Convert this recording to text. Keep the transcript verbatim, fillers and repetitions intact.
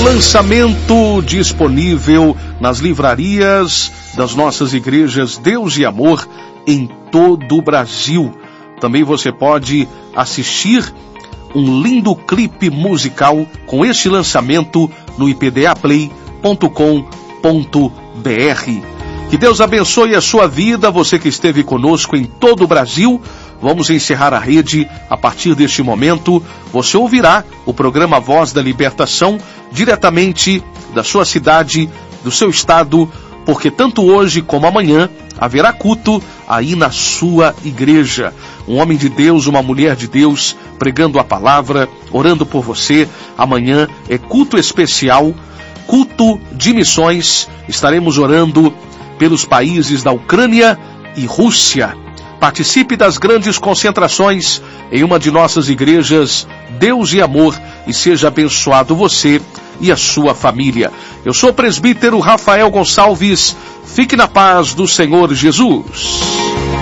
lançamento disponível nas livrarias das nossas igrejas Deus e Amor em todo o Brasil. Também você pode assistir um lindo clipe musical com este lançamento no i p d a play ponto com ponto b r. Que Deus abençoe a sua vida, você que esteve conosco em todo o Brasil. Vamos encerrar a rede a partir deste momento. Você ouvirá o programa Voz da Libertação diretamente da sua cidade, do seu estado, porque tanto hoje como amanhã haverá culto aí na sua igreja. Um homem de Deus, uma mulher de Deus, pregando a palavra, orando por você. Amanhã é culto especial, culto de missões. Estaremos orando pelos países da Ucrânia e Rússia. Participe das grandes concentrações em uma de nossas igrejas Deus e Amor e seja abençoado você e a sua família. Eu sou o presbítero Rafael Gonçalves. Fique na paz do Senhor Jesus.